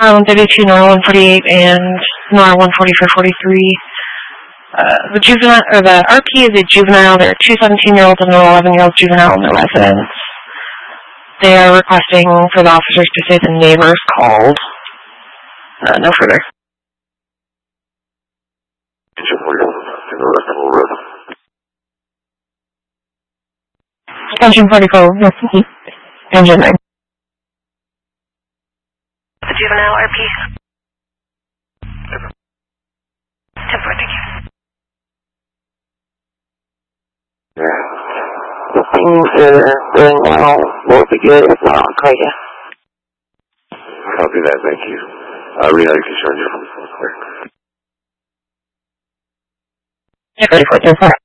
32, NOR 148, and NOR 14443. The RP is a juvenile. There are two 17-year-olds and an 11-year-old juvenile in the residence. They are requesting for the officers to say the neighbors called. No further. Attention 44, engine 9. The juvenile RP. 10-4, thank you. The things that are going now will be good if not, I'll call you. Copy that, thank you. Reno, you can join your phone clear. 44, 10-4.